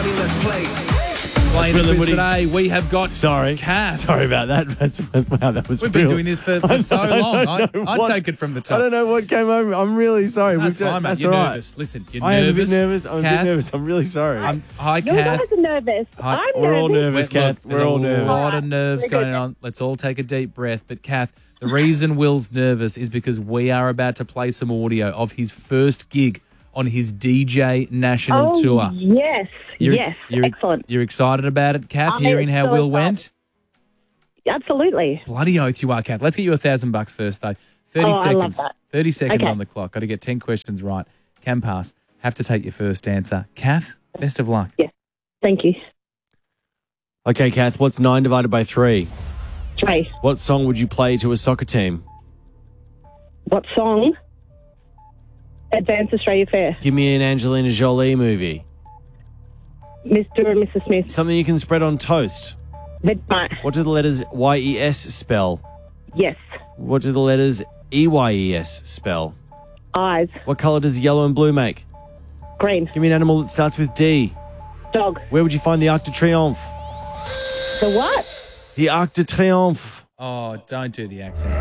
Everybody, let's play. Playing the quiz today, we have got Kath. Sorry about that. Wow, that was We've real. been doing this for so long. I take it from the top. I don't know what came over. I'm really sorry. That's fine, mate. That's You're all right. nervous. Listen, you're I am a bit nervous. nervous. I'm a bit nervous. I'm really sorry. Hi, You Kath. guys are nervous. Hi. I'm We're all nervous, Look, Kath. there's We're all a nervous. lot of nerves going on. Let's all take a deep breath. But, Kath, the reason Will's nervous is because we are about to play some audio of his first gig on his DJ national tour. Yes. Excellent. You're excited about it, Kath, I'm hearing how so Will excited. went? Absolutely. Bloody oath you are, Kath. Let's get you $1,000 first, though. 30 I seconds. love that. 30 seconds Okay. on the clock. Got to get 10 questions right. Can pass. Have to take your first answer. Kath, best of luck. Yes. Thank you. Okay, Kath, what's 9 divided by 3? 3. What song would you play to a soccer team? What song? Advanced Australia Fair. Give me an Angelina Jolie movie. Mr. and Mrs. Smith. Something you can spread on toast. Vegemite. What do the letters Y-E-S spell? Yes. What do the letters E-Y-E-S spell? Eyes. What colour does yellow and blue make? Green. Give me an animal that starts with D. Dog. Where would you find the Arc de Triomphe? The what? The Arc de Triomphe. Oh, don't do the accent.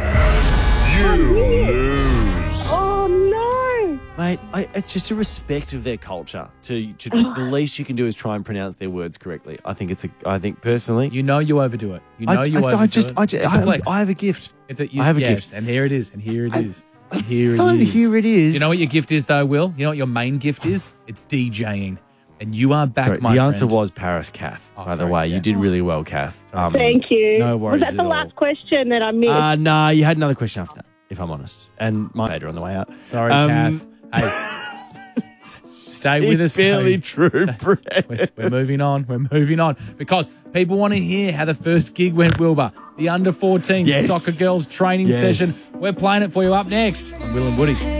Oh, no. Mate, it's just a respect of their culture. The least you can do is try and pronounce their words correctly. I think personally, You know you overdo it. You know you overdo it. It's a flex. I have a gift. I have a gift. And here it is. And here it is. And Here here it is. You know what your gift is, though, Will? You know what your main gift is? It's DJing. And you are back, Sorry, my the friend. answer was Paris, Kath. Oh, by the sorry, way, yeah. you did really well, Kath. Thank you. No worries Was that the at all. last question that I missed? Nah, you had another question after that, if I'm honest. And my later on the way out. Sorry, Kath. Hey, stay with us. Fairly mate. true, Brett. We're moving on. We're moving on. Because people want to hear how the first gig went, Wilbur. The under-14 Yes. soccer girls training Yes. session. We're playing it for you up next. I'm Will and Woody.